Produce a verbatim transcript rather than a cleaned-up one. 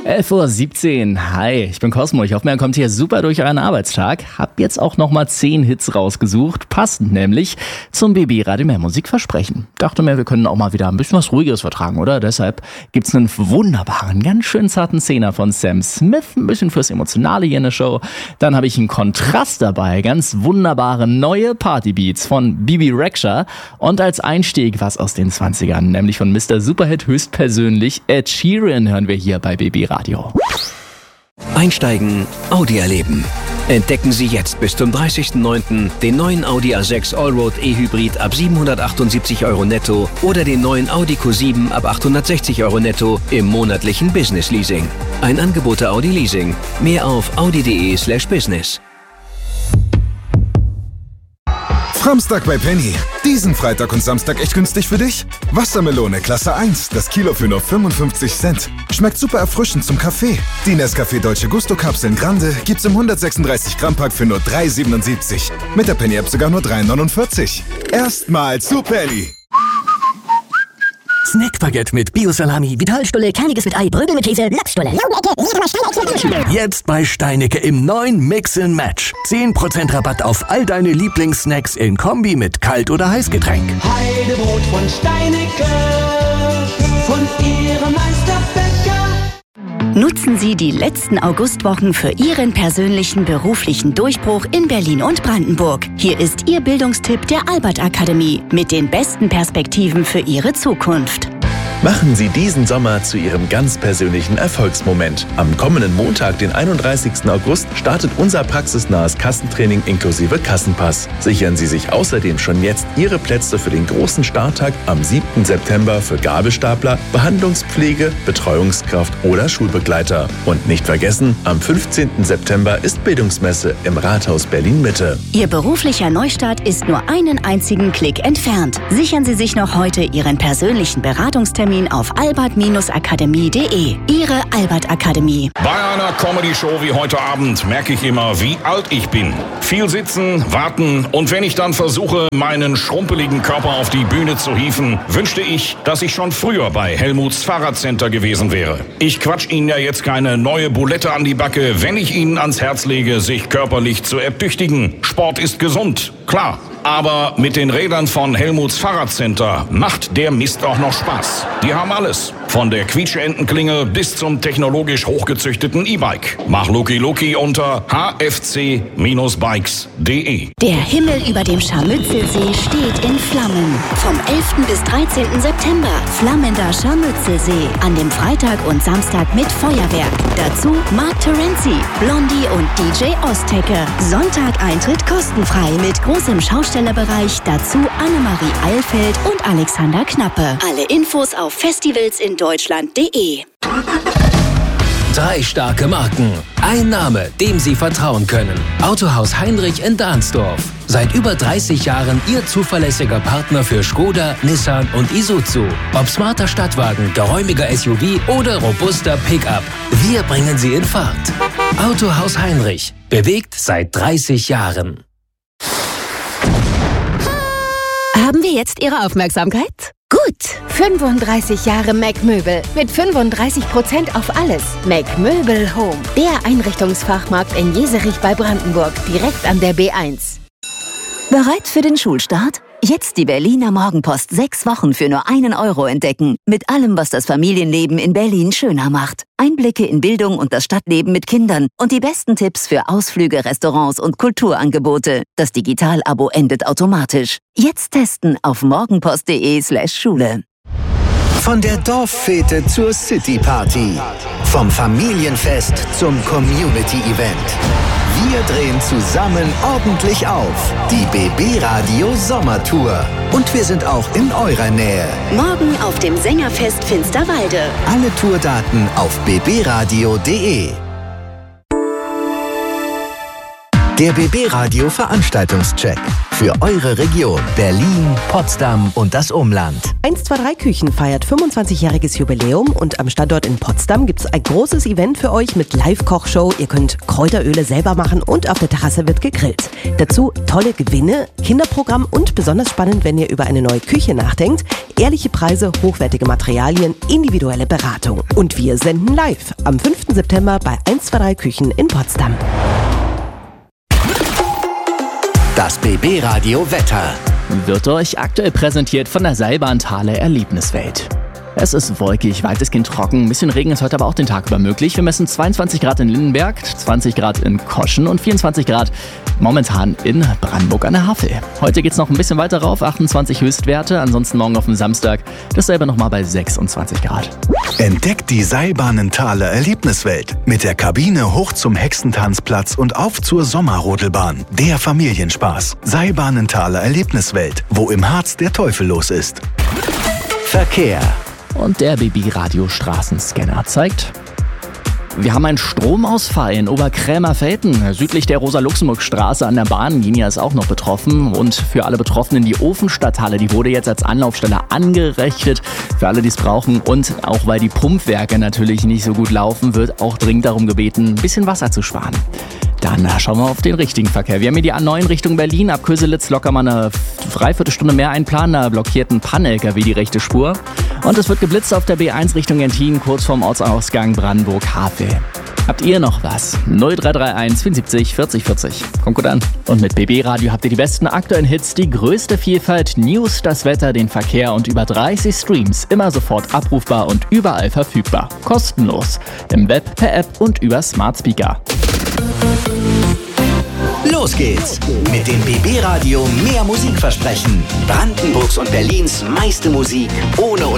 elf Uhr siebzehn. Hi, ich bin Cosmo. Ich hoffe, ihr kommt hier super durch euren Arbeitstag. Hab jetzt auch nochmal zehn Hits rausgesucht. Passend nämlich zum B B Radio Mehr Musik Versprechen. Dachte mir, wir können auch mal wieder ein bisschen was Ruhigeres vertragen, oder? Deshalb gibt's einen wunderbaren, ganz schön zarten Zehner von Sam Smith. Ein bisschen fürs Emotionale hier in der Show. Dann habe ich einen Kontrast dabei. Ganz wunderbare neue Partybeats von Bibi Rexha. Und als Einstieg was aus den zwanzigern, nämlich von Mister Superhit höchstpersönlich Ed Sheeran hören wir hier bei B B Radio. Einsteigen, Audi erleben. Entdecken Sie jetzt bis zum dreißigsten neunten den neuen Audi A sechs Allroad E-Hybrid ab siebenhundertachtundsiebzig Euro netto oder den neuen Audi Q sieben ab achthundertsechzig Euro netto im monatlichen Business Leasing. Ein Angebot der Audi Leasing. Mehr auf audi.de slash business. Samstag bei Penny. Diesen Freitag und Samstag echt günstig für dich? Wassermelone Klasse eins, das Kilo für nur fünfundfünfzig Cent. Schmeckt super erfrischend zum Kaffee. Die Nescafé Dolce Gusto Kapseln Grande gibt's im hundertsechsunddreißig Gramm Pack für nur drei siebenundsiebzig. Mit der Penny App sogar nur drei neunundvierzig. Erstmal zu Penny. Snackbaguette mit Bio-Salami, Vitalstulle, Kerniges mit Ei, Brögel mit Käse, Lachsstulle. Jetzt bei Steinecke im neuen Mix and Match. zehn Prozent Rabatt auf all deine Lieblingssnacks in Kombi mit Kalt- oder Heißgetränk. Heidebrot von Steinecke, von ihrem Meisterbäcker. Nutzen Sie die letzten Augustwochen für Ihren persönlichen beruflichen Durchbruch in Berlin und Brandenburg. Hier ist Ihr Bildungstipp der Albert Akademie mit den besten Perspektiven für Ihre Zukunft. Machen Sie diesen Sommer zu Ihrem ganz persönlichen Erfolgsmoment. Am kommenden Montag, den einunddreißigsten August, startet unser praxisnahes Kassentraining inklusive Kassenpass. Sichern Sie sich außerdem schon jetzt Ihre Plätze für den großen Starttag am siebten September für Gabelstapler, Behandlungspflege, Betreuungskraft oder Schulbegleiter. Und nicht vergessen, am fünfzehnten September ist Bildungsmesse im Rathaus Berlin-Mitte. Ihr beruflicher Neustart ist nur einen einzigen Klick entfernt. Sichern Sie sich noch heute Ihren persönlichen Beratungstermin auf albert akademie punkt de. Ihre Albert Akademie. Bei einer Comedy-Show wie heute Abend merke ich immer, wie alt ich bin. Viel sitzen, warten und wenn ich dann versuche, meinen schrumpeligen Körper auf die Bühne zu hieven, wünschte ich, dass ich schon früher bei Helmuts Fahrradcenter gewesen wäre. Ich quatsch Ihnen ja jetzt keine neue Bulette an die Backe, wenn ich Ihnen ans Herz lege, sich körperlich zu ertüchtigen. Sport ist gesund, klar. Aber mit den Rädern von Helmuts Fahrradcenter macht der Mist auch noch Spaß. Die haben alles. Von der Quietscheentenklingel bis zum technologisch hochgezüchteten E-Bike. Mach Luki Luki unter h f c Bindestrich bikes punkt de. Der Himmel über dem Scharmützelsee steht in Flammen. Vom elften bis dreizehnten September. Flammender Scharmützelsee. An dem Freitag und Samstag mit Feuerwerk. Dazu Mark Terenzi, Blondie und D J Ostecke. Sonntag Eintritt kostenfrei mit großem Schaustellerbereich. Dazu Annemarie Eilfeld und Alexander Knappe. Alle Infos auf festivals in deutschland punkt de. Drei starke Marken. Ein Name, dem Sie vertrauen können. Autohaus Heinrich in Dahnsdorf. Seit über dreißig Jahren Ihr zuverlässiger Partner für Skoda, Nissan und Isuzu. Ob smarter Stadtwagen, geräumiger S U V oder robuster Pickup. Wir bringen Sie in Fahrt. Autohaus Heinrich. Bewegt seit dreißig Jahren. Haben wir jetzt Ihre Aufmerksamkeit? Gut, fünfunddreißig Jahre Mac Möbel mit fünfunddreißig Prozent auf alles. Mac Möbel Home, der Einrichtungsfachmarkt in Jeserich bei Brandenburg, direkt an der B eins. Bereit für den Schulstart? Jetzt die Berliner Morgenpost sechs Wochen für nur einen Euro entdecken. Mit allem, was das Familienleben in Berlin schöner macht. Einblicke in Bildung und das Stadtleben mit Kindern und die besten Tipps für Ausflüge, Restaurants und Kulturangebote. Das Digital-Abo endet automatisch. Jetzt testen auf morgenpost.de slash Schule. Von der Dorffete zur City-Party. Vom Familienfest zum Community-Event. Wir drehen zusammen ordentlich auf. Die B B Radio Sommertour. Und wir sind auch in eurer Nähe. Morgen auf dem Sängerfest Finsterwalde. Alle Tourdaten auf b b radio punkt de. Der B B Radio Veranstaltungscheck. für eure Region. Berlin, Potsdam und das Umland. eins zwei drei Küchen feiert fünfundzwanzigjähriges Jubiläum und am Standort in Potsdam gibt es ein großes Event für euch mit Live-Kochshow. Ihr könnt Kräuteröle selber machen und auf der Terrasse wird gegrillt. Dazu tolle Gewinne, Kinderprogramm und besonders spannend, wenn ihr über eine neue Küche nachdenkt, ehrliche Preise, hochwertige Materialien, individuelle Beratung. Und wir senden live am fünften September bei eins zwei drei Küchen in Potsdam. Das B B-Radio Wetter wird euch aktuell präsentiert von der Seilbahn-Thale Erlebniswelt. Es ist wolkig, weitestgehend trocken, ein bisschen Regen ist heute aber auch den Tag über möglich. Wir messen zweiundzwanzig Grad in Lindenberg, zwanzig Grad in Koschen und vierundzwanzig Grad momentan in Brandenburg an der Havel. Heute geht's noch ein bisschen weiter rauf, achtundzwanzig Höchstwerte, ansonsten morgen auf dem Samstag dasselbe nochmal bei sechsundzwanzig Grad. Entdeckt die Seilbahn-Thale Erlebniswelt mit der Kabine hoch zum Hexentanzplatz und auf zur Sommerrodelbahn. Der Familienspaß. Seilbahn-Thale Erlebniswelt, wo im Harz der Teufel los ist. Verkehr. Und der B B-Radio-Straßenscanner zeigt: Wir haben einen Stromausfall in Oberkrämerfelden. Südlich der Rosa-Luxemburg-Straße an der Bahnlinie ist auch noch betroffen. Und für alle Betroffenen die Ofenstadthalle, die wurde jetzt als Anlaufstelle angerechnet. Für alle, die es brauchen. Und auch weil die Pumpwerke natürlich nicht so gut laufen, wird auch dringend darum gebeten, ein bisschen Wasser zu sparen. Dann schauen wir auf den richtigen Verkehr. Wir haben hier die A neun Richtung Berlin. Ab Köselitz locker mal eine Dreiviertelstunde mehr einplanen. Da blockiert ein Pan-L K W die rechte Spur. Und es wird geblitzt auf der B eins Richtung Enthin, kurz vorm Ortsausgang Brandenburg-Havel. Habt ihr noch was? null drei drei eins vierundsiebzig vierzig vierzig. Kommt gut an. Und mit B B-Radio habt ihr die besten aktuellen Hits, die größte Vielfalt, News, das Wetter, den Verkehr und über dreißig Streams. Immer sofort abrufbar und überall verfügbar. Kostenlos. Im Web, per App und über Smart Speaker. Los geht's mit dem B B-Radio mehr Musik versprechen. Brandenburgs und Berlins meiste Musik ohne